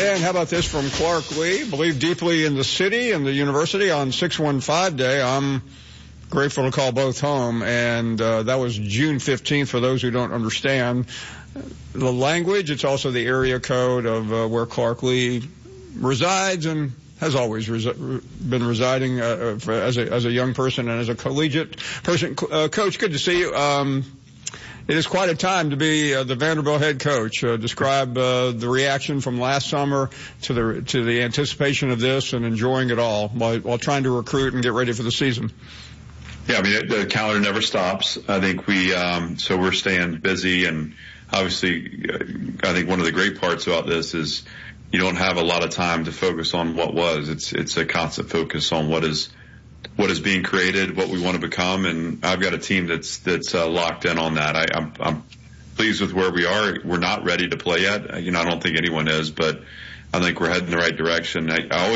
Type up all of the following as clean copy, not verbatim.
And how about this from Clark Lee? Believe deeply in the city and the university. On 615 Day, I'm grateful to call both home. And that was June 15th for those who don't understand the language. It's also the area code of where Clark Lee resides and has always been residing as a young person and as a collegiate person. Coach, good to see you. It is quite a time to be the Vanderbilt head coach. Describe the reaction from last summer to the anticipation of this and enjoying it all while trying to recruit and get ready for the season. Yeah, I mean, the calendar never stops. I think so we're staying busy, and obviously, I think one of the great parts about this is you don't have a lot of time to focus on what was. It's a constant focus on what is being created, what we want to become, and I've got a team that's locked in on that. I'm pleased with where we are. We're not ready to play yet. I don't think anyone is, but I think we're heading in the right direction.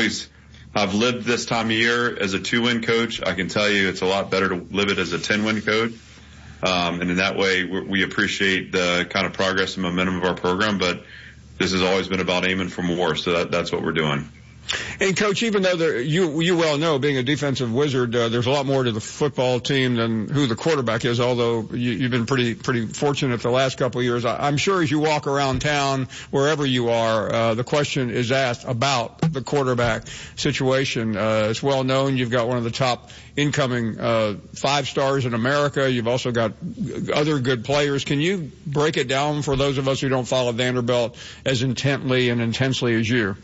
I've lived this time of year as a 2-win coach. I can tell you it's a lot better to live it as a 10-win coach. And in that way, we appreciate the kind of progress and momentum of our program, but this has always been about aiming for more. So that's what we're doing. And Coach, even though you well know, being a defensive wizard, there's a lot more to the football team than who the quarterback is, although you've been pretty fortunate the last couple of years. I'm sure as you walk around town, wherever you are, the question is asked about the quarterback situation. It's well known you've got one of the top incoming 5 stars in America. You've also got other good players. Can you break it down for those of us who don't follow Vanderbilt as intently and intensely as you?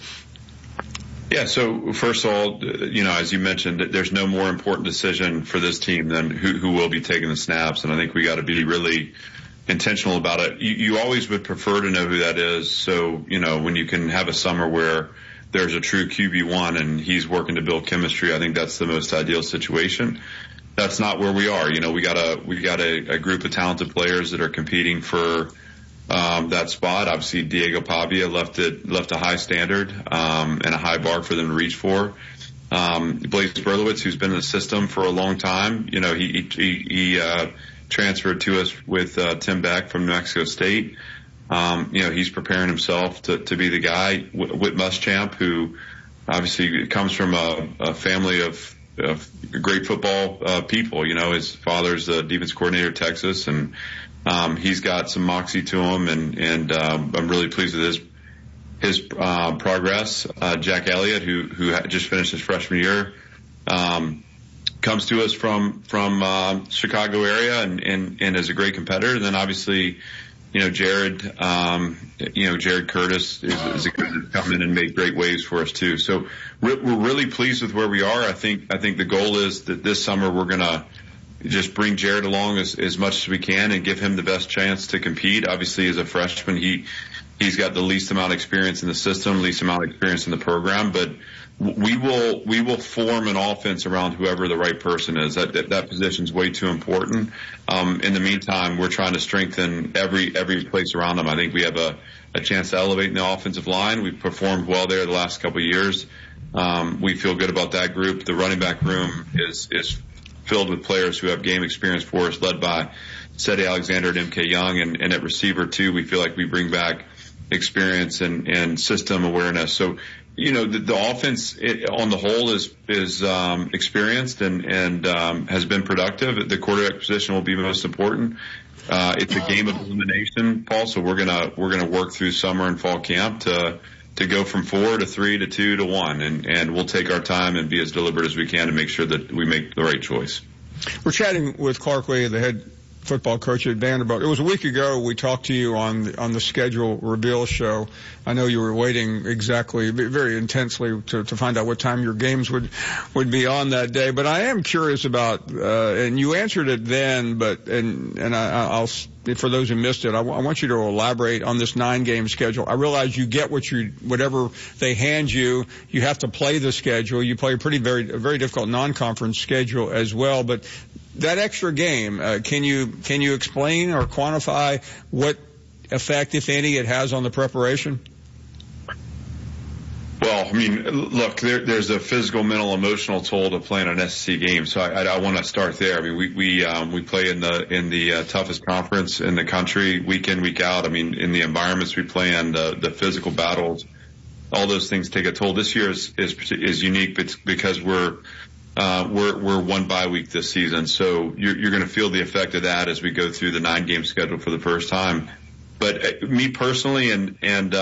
Yeah, so first of all, as you mentioned, there's no more important decision for this team than who will be taking the snaps, and I think we got to be really intentional about it. You always would prefer to know who that is, so, when you can have a summer where there's a true QB1 and he's working to build chemistry, I think that's the most ideal situation. That's not where we are. We got a group of talented players that are competing for that spot. Obviously, Diego Pavia left a high standard and a high bar for them to reach for. Blaise Berlowitz, who's been in the system for a long time, he transferred to us with Tim Beck from New Mexico State. He's preparing himself to be the guy. Whit Muschamp, who obviously comes from a family of great football people. His father's the defense coordinator at Texas, and he's got some moxie to him, and I'm really pleased with his progress. Jack Elliott, who just finished his freshman year, comes to us from Chicago area and is a great competitor. And then obviously, Jared Curtis is a good to come in and make great waves for us too. So we're really pleased with where we are. I think the goal is that this summer we're gonna just bring Jared along as much as we can and give him the best chance to compete. Obviously, as a freshman, he's got the least amount of experience in the system, least amount of experience in the program, but we will form an offense around whoever the right person is. That position's way too important. In the meantime, we're trying to strengthen every place around them. I think we have a chance to elevate in the offensive line. We've performed well there the last couple of years. We feel good about that group. The running back room is filled with players who have game experience for us, led by Cedi Alexander and MK Young, and at receiver too, we feel like we bring back experience and system awareness. So, the offense on the whole is experienced and has been productive. The quarterback position will be most important. It's a game of elimination, Paul. So we're gonna work through summer and fall camp to go from 4 to 3 to 2 to 1, and we'll take our time and be as deliberate as we can to make sure that we make the right choice. We're chatting with Clark Lee, the head football coach at Vanderbilt. It was a week ago we talked to you on the schedule reveal show. I know you were waiting exactly, very intensely to find out what time your games would be on that day. But I am curious about, and you answered it then, and I'll for those who missed it, I want you to elaborate on this 9-game schedule. I realize you get whatever they hand you. You have to play the schedule. You play a very difficult non-conference schedule as well. But that extra game, can you explain or quantify what effect, if any, it has on the preparation? Well, I mean, look, there's a physical, mental, emotional toll to playing an SEC game. So I want to start there. I mean, we play in the toughest conference in the country, week in, week out. I mean, in the environments we play in, the physical battles all those things take a toll. This year is unique because we're 1 bye week this season. So you're going to feel the effect of that as we go through the 9-game schedule for the first time. But me personally, and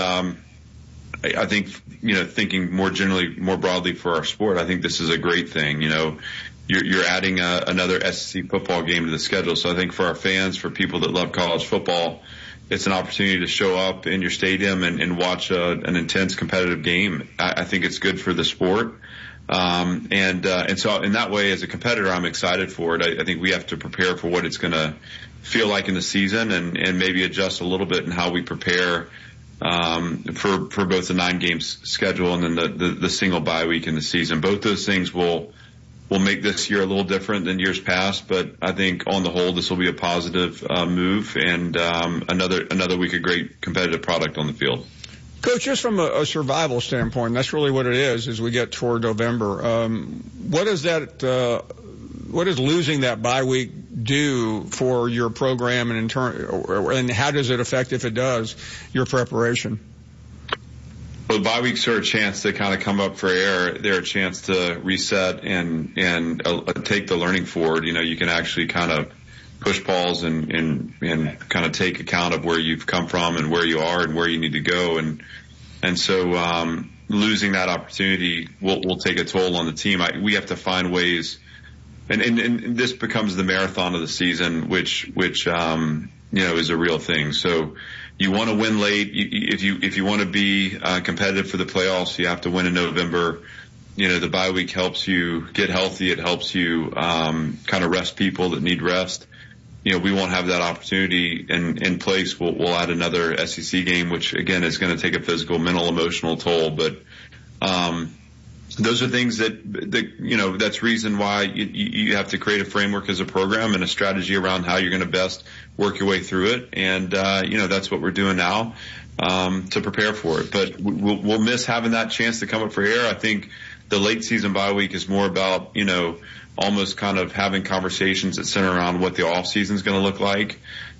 I think, thinking more generally, more broadly for our sport, I think this is a great thing. You're adding another SEC football game to the schedule. So I think for our fans, for people that love college football, it's an opportunity to show up in your stadium and watch an intense competitive game. I think it's good for the sport. And so in that way, as a competitor, I'm excited for it. I think we have to prepare for what it's going to feel like in the season and maybe adjust a little bit in how we prepare for both the 9-game schedule and then the single bye week in the season. Both those things will make this year a little different than years past, but I think on the whole, this will be a positive move and another week of great competitive product on the field. Coach, just from a survival standpoint, that's really what it is as we get toward November. What does losing that bye week do for your program and how does it affect, if it does, your preparation? Well, bye weeks are a chance to kind of come up for air. They're a chance to reset and take the learning forward. You can actually kind of push pause and kind of take account of where you've come from and where you are and where you need to go. And so losing that opportunity will take a toll on the team. We have to find ways, and this becomes the marathon of the season, which is a real thing. So you want to win late. If you want to be competitive for the playoffs, you have to win in November. The bye week helps you get healthy. It helps you kind of rest people that need rest. We won't have that opportunity in place. We'll add another SEC game, which again is going to take a physical, mental, emotional toll. But those are things that's reason why you have to create a framework as a program and a strategy around how you're going to best work your way through it. And, that's what we're doing now, to prepare for it. But we'll miss having that chance to come up for air. I think the late season bye week is more about, almost kind of having conversations that center around what the off season is going to look like.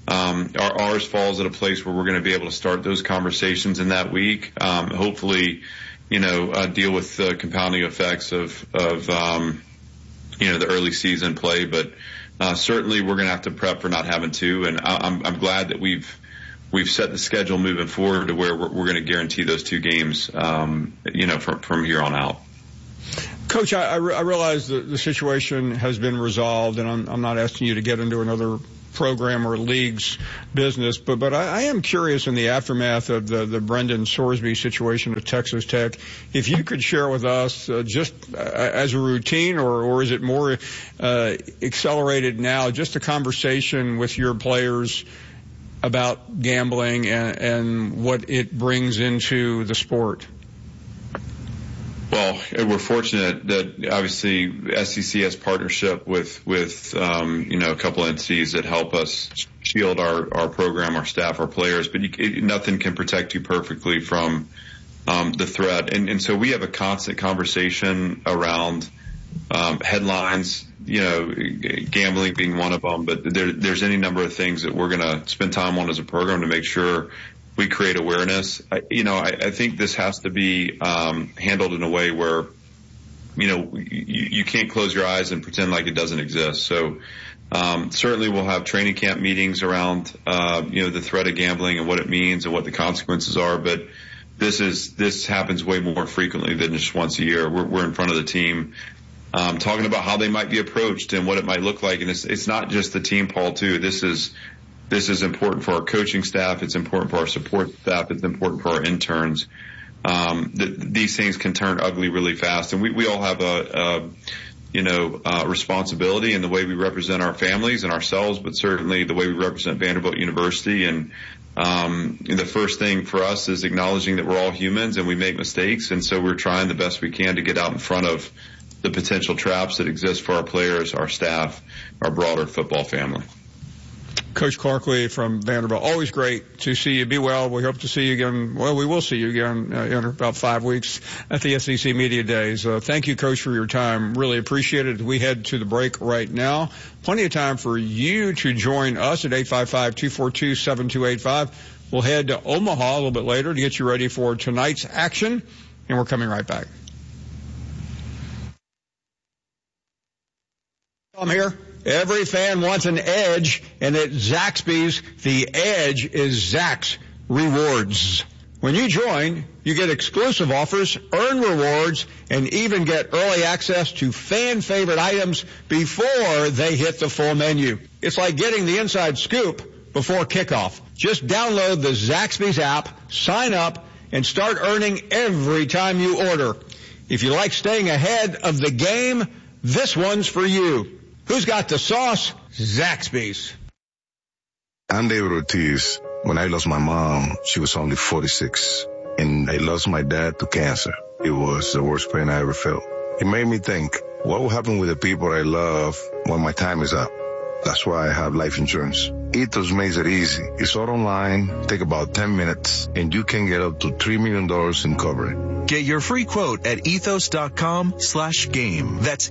Ours falls at a place where we're going to be able to start those conversations in that week. Hopefully, deal with the compounding effects of the early season play, but certainly we're going to have to prep for not having to. And I'm glad that we've set the schedule moving forward to where we're going to guarantee those 2 games, from here on out. Coach, I realize the situation has been resolved, and I'm not asking you to get into another program or league's business, but I am curious in the aftermath of the Brendan Sorsby situation at Texas Tech, if you could share with us just as a routine or is it more accelerated now, just a conversation with your players about gambling and what it brings into the sport? Well, we're fortunate that obviously SEC has partnership with a couple entities that help us shield our program, our staff, our players, but nothing can protect you perfectly from the threat. And so we have a constant conversation around headlines, gambling being one of them, but there's any number of things that we're going to spend time on as a program to make sure we create awareness. I think this has to be handled in a way where, you can't close your eyes and pretend like it doesn't exist. So certainly we'll have training camp meetings around, the threat of gambling and what it means and what the consequences are. But this happens way more frequently than just once a year. We're in front of the team, talking about how they might be approached and what it might look like. And it's not just the team, Paul, too. This is important for our coaching staff. It's important for our support staff. It's important for our interns. These things can turn ugly really fast, and we all have a responsibility in the way we represent our families and ourselves, but certainly the way we represent Vanderbilt University. And the first thing for us is acknowledging that we're all humans and we make mistakes, and so we're trying the best we can to get out in front of the potential traps that exist for our players, our staff, our broader football family. Coach Clarkley from Vanderbilt, always great to see you. Be well. We hope to see you again. Well, we will see you again in about 5 weeks at the SEC Media Days. Thank you, Coach, for your time. Really appreciate it. We head to the break right now. Plenty of time for you to join us at 855-242-7285. We'll head to Omaha a little bit later to get you ready for tonight's action, and we're coming right back. I'm here. Every fan wants an edge, and at Zaxby's, the edge is Zax Rewards. When you join, you get exclusive offers, earn rewards, and even get early access to fan-favorite items before they hit the full menu. It's like getting the inside scoop before kickoff. Just download the Zaxby's app, sign up, and start earning every time you order. If you like staying ahead of the game, this one's for you. Who's got the sauce? Zaxby's. I'm David Ortiz. When I lost my mom, she was only 46, and I lost my dad to cancer. It was the worst pain I ever felt. It made me think, what will happen with the people I love when my time is up? That's why I have life insurance. Ethos makes it easy. It's all online, take about 10 minutes, and you can get up to $3 million in coverage. Get your free quote at ethos.com/game. That's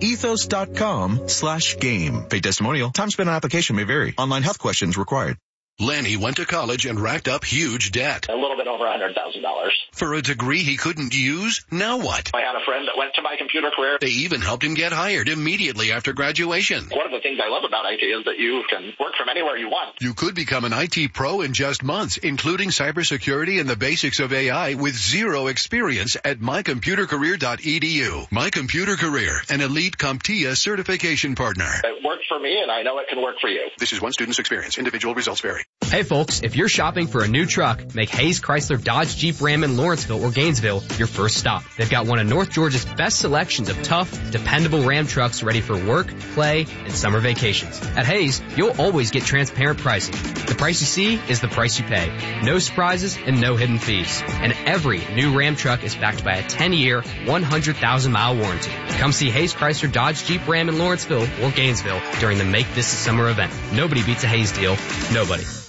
ethos.com/game. Paid testimonial. Time spent on application may vary. Online health questions required. Lanny went to college and racked up huge debt. A little bit over $100,000. For a degree he couldn't use? Now what? I had a friend that went to My Computer Career. They even helped him get hired immediately after graduation. One of the things I love about IT is that you can work from anywhere you want. You could become an IT pro in just months, including cybersecurity and the basics of AI with zero experience at mycomputercareer.edu. My Computer Career, an elite CompTIA certification partner. It worked for me, and I know it can work for you. This is one student's experience. Individual results vary. Hey folks, if you're shopping for a new truck, make Hayes Chrysler Dodge Jeep Ram in Lawrenceville or Gainesville your first stop. They've got one of North Georgia's best selections of tough, dependable Ram trucks ready for work, play, and summer vacations. At Hayes, you'll always get transparent pricing. The price you see is the price you pay. No surprises and no hidden fees. And every new Ram truck is backed by a 10-year, 100,000-mile warranty. Come see Hayes Chrysler Dodge Jeep Ram in Lawrenceville or Gainesville during the Make This a Summer event. Nobody beats a Hayes deal. Nobody.